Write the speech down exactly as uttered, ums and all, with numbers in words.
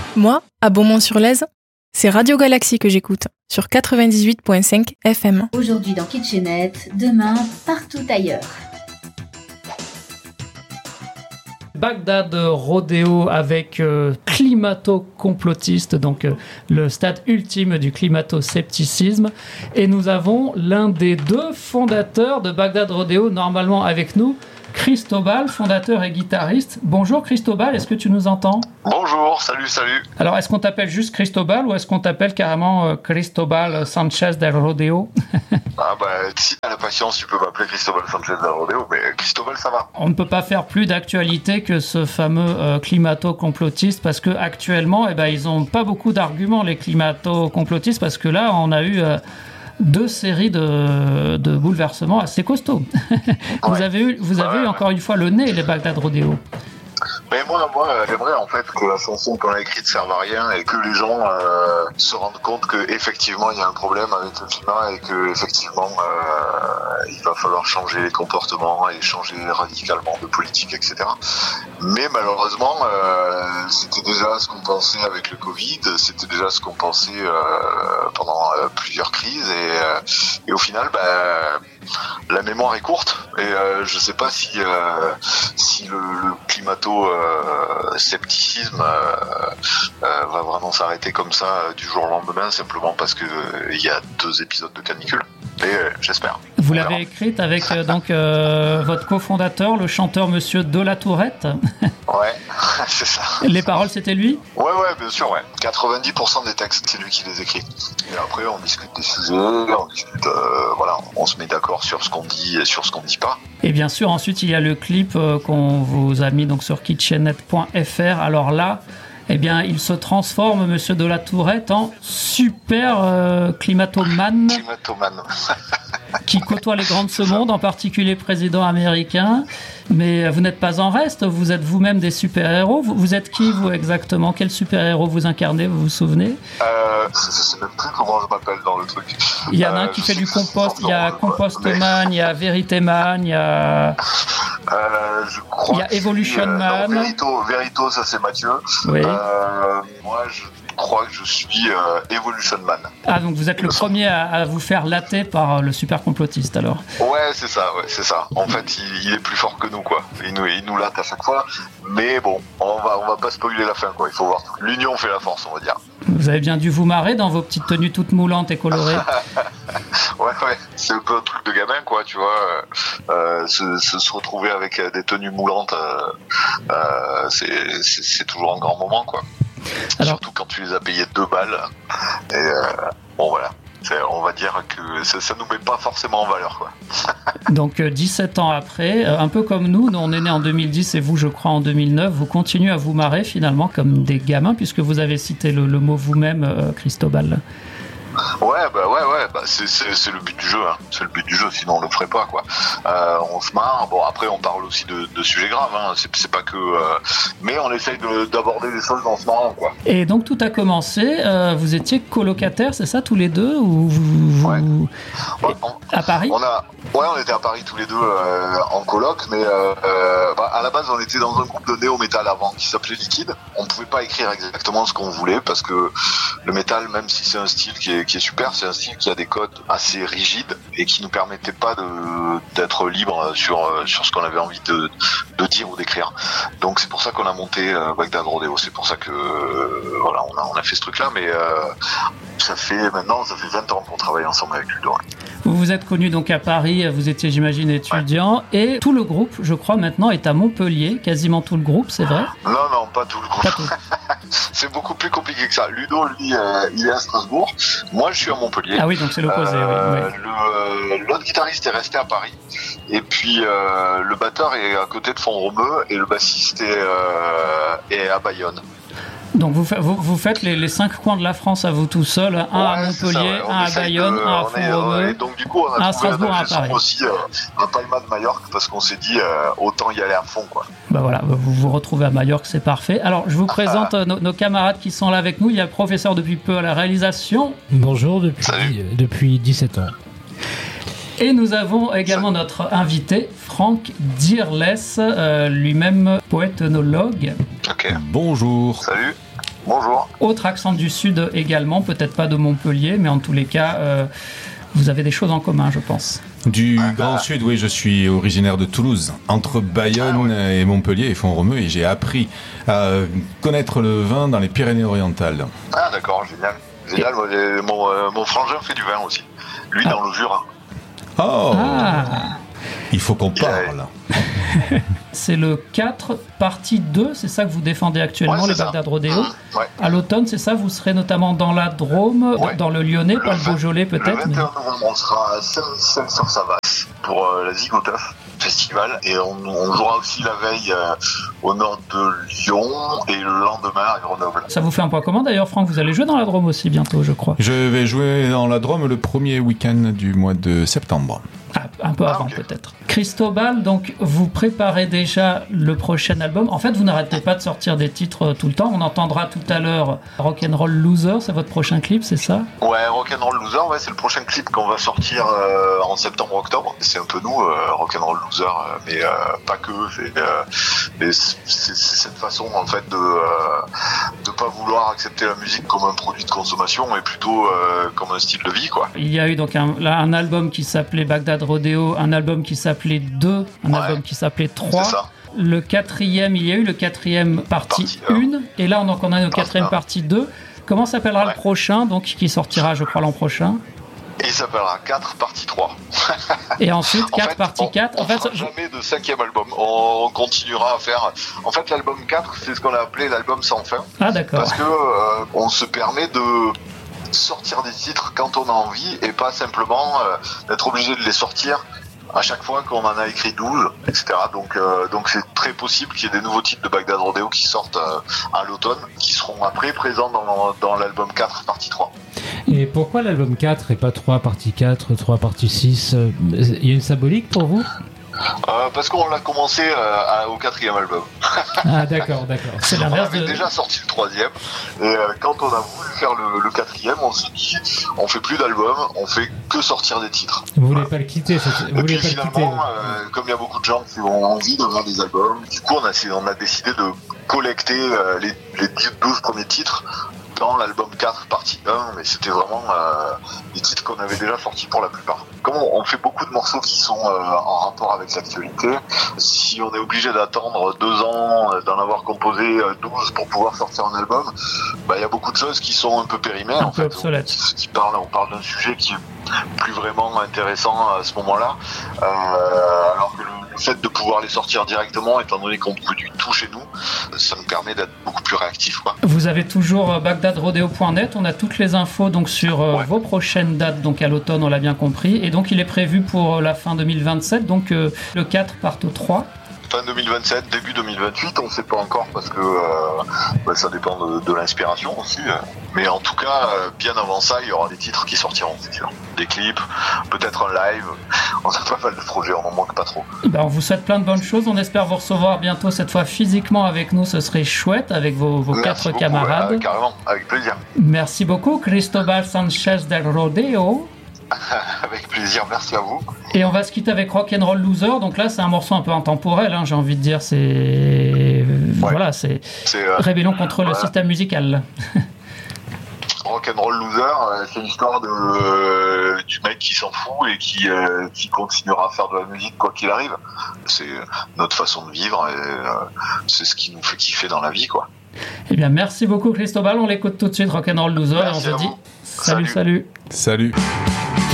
Moi, à Beaumont-sur-Lèze, c'est Radio Galaxie que j'écoute, sur quatre-vingt-dix-huit virgule cinq F M. Aujourd'hui dans Kitchenette, demain partout ailleurs. Bagdad Rodeo avec euh, climato-complotiste, donc euh, le stade ultime du climato-scepticisme. Et nous avons l'un des deux fondateurs de Bagdad Rodeo, normalement avec nous, Cristobal, fondateur et guitariste. Bonjour Cristobal, est-ce que tu nous entends ? Bonjour, salut, salut. Alors, est-ce qu'on t'appelle juste Cristobal ou est-ce qu'on t'appelle carrément euh, Cristobal Sanchez del Rodeo ? Ah bah, si t'as la patience, tu peux m'appeler Cristobal Sanchez del Rodeo, mais Cristobal, ça va. On ne peut pas faire plus d'actualité que ce fameux euh, climato-complotiste parce que actuellement, eh ben, ils n'ont pas beaucoup d'arguments, les climato-complotistes, parce que là, on a eu... Euh, deux séries de, de bouleversements assez costauds. vous Ouais. avez eu, vous avez Ouais, eu encore une fois le nez, les Bagdad Rodeo. Mais moi, moi, j'aimerais en fait que la chanson qu'on a écrite serve à rien et que les gens euh, se rendent compte qu'effectivement il y a un problème avec le climat et que effectivement euh, il va falloir changer les comportements et changer radicalement de politique, et cetera. Mais malheureusement, euh, c'était déjà ce qu'on pensait avec le Covid, c'était déjà ce qu'on pensait euh, pendant euh, plusieurs crises et, euh, et au final, bah, la mémoire est courte et euh, je sais pas si euh, si le, le climato euh, scepticisme euh, euh, va vraiment s'arrêter comme ça euh, du jour au lendemain simplement parce que il euh, y a deux épisodes de canicule. Mais euh, j'espère. Vous l'avez écrite avec euh, donc euh, votre cofondateur, le chanteur Monsieur De La Tourette. Ouais, c'est ça. Les paroles, c'était lui ? Ouais, ouais, bien sûr, ouais. quatre-vingt-dix pour cent des textes, c'est lui qui les écrit. Et après, on discute des sujets, on discute, euh, voilà, on se met d'accord sur ce qu'on dit et sur ce qu'on dit pas. Et bien sûr, ensuite, il y a le clip euh, qu'on vous a mis donc sur kitchenette point f r. Alors là, eh bien, il se transforme, Monsieur De La Tourette, en super euh, climatomane. Climatomane. Qui côtoie les grands de ce monde, en particulier le président américain. Mais vous n'êtes pas en reste, vous êtes vous-même des super-héros. Vous, vous êtes qui, vous, exactement ? Quel super-héros vous incarnez, vous vous souvenez ? Euh, je sais même plus comment je m'appelle dans le truc. Il y en a un Euh, qui je fait sais du que c'est compost, son il y a nom, quoi. Compostoman, Mais- il y a Veritéman, il y a... Euh, je crois Il y a que si, Evolution euh, Man. Non, Verito, Verito, ça c'est Mathieu. Oui. Euh, moi, je crois que je suis euh, Evolution Man. Ah, donc vous êtes le premier à, à vous faire latter par le super complotiste, alors. Ouais, c'est ça, ouais, c'est ça. En fait, il, il est plus fort que nous, quoi. Il nous, il nous latte à chaque fois. Mais bon, on va, on va pas spoiler la fin, quoi. Il faut voir. L'union fait la force, on va dire. Vous avez bien dû vous marrer dans vos petites tenues toutes moulantes et colorées. Ouais, ouais. C'est un peu un truc de gamin, quoi, tu vois. Euh, se, se, se retrouver avec euh, des tenues moulantes, euh, euh, c'est, c'est, c'est toujours un grand moment, quoi. Alors- Surtout quand tu les as payés deux balles. Et euh, bon, voilà. C'est, on va dire que ça, ça nous met pas forcément en valeur, quoi. Donc euh, dix-sept ans après, euh, un peu comme nous, nous on est né en deux mille dix et vous je crois en deux mille neuf, vous continuez à vous marrer finalement comme des gamins puisque vous avez cité le, le mot vous-même, euh, Cristobal. Ouais, bah ouais, ouais, bah c'est, c'est, c'est le but du jeu, hein. C'est le but du jeu, sinon on le ferait pas, quoi. Euh, on se marre, bon après on parle aussi de, de sujets graves, hein. c'est, c'est pas que... Euh, mais on essaye de, d'aborder les choses en se marrant, quoi. Et donc tout a commencé, euh, vous étiez colocataires, c'est ça tous les deux ou vous, vous- Ouais. Ouais, on, à Paris? on a, ouais, on était à Paris tous les deux euh, en coloc, mais euh, euh, bah, à la base on était dans un groupe de néo-métal avant qui s'appelait Liquide. On pouvait pas écrire exactement ce qu'on voulait parce que le métal, même si c'est un style qui est, qui est super, c'est un style qui a des codes assez rigides et qui nous permettait pas de, d'être libre sur, sur ce qu'on avait envie de, de dire ou d'écrire. Donc c'est pour ça qu'on a monté euh, Bagdad Rodeo. C'est pour ça que euh, voilà, on a, on a fait ce truc-là, mais euh, ça fait maintenant, ça fait vingt ans qu'on travaille ensemble avec Ludo. Vous vous êtes connus donc à Paris, vous étiez j'imagine étudiant, et tout le groupe, je crois maintenant, est à Montpellier, quasiment tout le groupe, c'est vrai? Non, non, pas tout le groupe. Pas tout. C'est beaucoup plus compliqué que ça. Ludo, lui, euh, il est à Strasbourg. Moi, je suis à Montpellier. Ah oui, donc c'est l'opposé, Euh, oui, oui. le, euh, l'autre guitariste est resté à Paris. Et puis, euh, le batteur est à côté de Font-Romeu et le bassiste est, euh, est à Bayonne. Donc vous, fa- vous, vous faites les, les cinq coins de la France à vous tout seul, un à Ouais, c'est ça, Montpellier, ouais. On un à essaye Bayonne, de- un à on est, Font-Romeu. euh, et donc, du coup, on un à a trouvé Strasbourg, un un à ingé son Paris. aussi euh, à Palma de Majorque parce qu'on s'est dit euh, autant y aller à fond, quoi. Bah voilà, vous vous retrouvez à Majorque, c'est parfait. Alors je vous présente euh, nos, nos camarades qui sont là avec nous. Il y a le professeur depuis peu à la réalisation. Bonjour, depuis, Salut. euh, depuis dix-sept ans. Et nous avons également notre invité, Franck Dierless, euh, lui-même poète œnologue. Ok. Bonjour. Salut. Bonjour. Autre accent du Sud également, peut-être pas de Montpellier, mais en tous les cas, euh, vous avez des choses en commun, je pense. Du Grand Sud, oui, je suis originaire de Toulouse, entre Bayonne ah, oui. et Montpellier et Font-Romeu, et j'ai appris à connaître le vin dans les Pyrénées-Orientales. Ah d'accord, génial. Génial, moi, j'ai- mon, euh, mon frangin fait du vin aussi. Lui Ah. dans le Jura. Oh, Ah, il faut qu'on parle. c'est le quatre, partie deux, c'est ça que vous défendez actuellement, Ouais, c'est les ça. Bagdad Rodeo. Mmh, ouais. À l'automne, c'est ça, vous serez notamment dans la Drôme, Ouais. dans le Lyonnais, pas le vingt Beaujolais Le peut-être. vingt et un mais- novembre, on sera à Saint-Michel-sur-Savasse pour euh, la Zigoteuf Festival et on, on jouera aussi la veille euh, au nord de Lyon et le lendemain à Grenoble. Ça vous fait un point commun d'ailleurs, Franck, vous allez jouer dans la Drôme aussi bientôt, je crois. Je vais jouer dans la Drôme le premier week-end du mois de septembre. Ah, un peu Ah, avant ok. peut-être. Cristobal, donc vous préparez déjà le prochain album. En fait, vous n'arrêtez pas de sortir des titres euh, tout le temps. On entendra tout à l'heure Rock'n'Roll Loser, c'est votre prochain clip, c'est ça? Ouais, Rock'n'Roll Loser, ouais, c'est le prochain clip qu'on va sortir euh, en septembre-octobre. C'est un peu nous, euh, Rock'n'Roll Loser, euh, mais euh, pas que. C'est, euh, et c'est, c'est cette façon en fait de euh, de pas vouloir accepter la musique comme un produit de consommation, mais plutôt euh, comme un style de vie, quoi. Il y a eu donc un, là, un album qui s'appelait Bagdad Rodeo, un album qui s'appelait deux, un Ouais. album qui s'appelait trois. C'est ça. Le quatrième, il y a eu le quatrième partie Partie un. un, et là on en on a une quatrième un. partie deux. Comment s'appellera Ouais. le prochain, donc qui sortira, je crois, l'an prochain? Et il s'appellera quatre partie trois. Et ensuite En quatre fait, partie on, quatre. On En fait, fera jamais de cinquième album. On, on continuera à faire. En fait, l'album quatre, c'est ce qu'on a appelé l'album sans fin, ah d'accord. parce que euh, on se permet de sortir des titres quand on a envie et pas simplement euh, d'être obligé de les sortir à chaque fois qu'on en a écrit douze, et cetera. Donc, euh, donc c'est très possible qu'il y ait des nouveaux titres de Bagdad Rodeo qui sortent euh, à l'automne, qui seront après présents dans, dans l'album quatre partie trois. Et pourquoi l'album quatre et pas trois partie quatre, trois partie six? Il y a une symbolique pour vous? Euh, parce qu'on l'a commencé euh, à- au quatrième album. Ah d'accord, d'accord. C'est On l'inverse avait de... déjà sorti le troisième et euh, quand on a voulu faire le, le quatrième, on s'est dit on fait plus d'albums, on fait que sortir des titres. Vous voulez pas le quitter, cette- vous Et voulez puis pas le finalement, quitter. euh, comme il y a beaucoup de gens qui ont envie d'avoir des albums, du coup on a, on a décidé de collecter euh, les, les douze premiers titres dans l'album quatre partie un, mais c'était vraiment euh, des titres qu'on avait déjà sortis pour la plupart. Comme on, on fait beaucoup de morceaux qui sont euh, en rapport avec l'actualité, si on est obligé d'attendre deux ans, euh, d'en avoir composé euh, douze pour pouvoir sortir un album, bah, il y a beaucoup de choses qui sont un peu périmées. Un en peu fait, obsolètes. Qui, qui parlent, on parle d'un sujet qui est plus vraiment intéressant à ce moment-là, euh, alors que le, le fait de pouvoir les sortir directement, étant donné qu'on produit tout chez nous, ça nous permet d'être beaucoup plus réactifs, quoi. Vous avez toujours euh, bagdad rodeo point net, on a toutes les infos donc sur euh, Ouais. vos prochaines dates, donc à l'automne, on l'a bien compris, et donc il est prévu pour euh, la fin deux mille vingt-sept, donc euh, le quatre part au trois. Fin deux mille vingt-sept, début deux mille vingt-huit, on ne sait pas encore parce que euh, bah, ça dépend de, de l'inspiration aussi. euh. Mais en tout cas, euh, bien avant ça, il y aura des titres qui sortiront, c'est sûr. Des clips, peut-être un live. On a pas mal de projets, on n'en manque pas trop. Ben, on vous souhaite plein de bonnes choses, on espère vous recevoir bientôt cette fois physiquement avec nous, ce serait chouette avec vos, vos Merci quatre beaucoup, camarades. ouais, carrément, avec plaisir. Merci beaucoup Cristobal Sanchez del Rodeo. Avec plaisir, merci à vous. Et on va se quitter avec Rock'n'Roll Loser. Donc là, c'est un morceau un peu intemporel, hein, j'ai envie de dire. C'est. Voilà, c'est. C'est euh, Rébellion contre le voilà. système musical. Rock'n'Roll Loser, euh, c'est l'histoire de, euh, du mec qui s'en fout et qui, euh, qui continuera à faire de la musique quoi qu'il arrive. C'est notre façon de vivre et euh, c'est ce qui nous fait kiffer dans la vie, quoi. Eh bien, merci beaucoup, Cristobal. On l'écoute tout de suite, Rock'n'Roll Loser. Merci et on à se dit vous. salut, Salut. salut. Salut.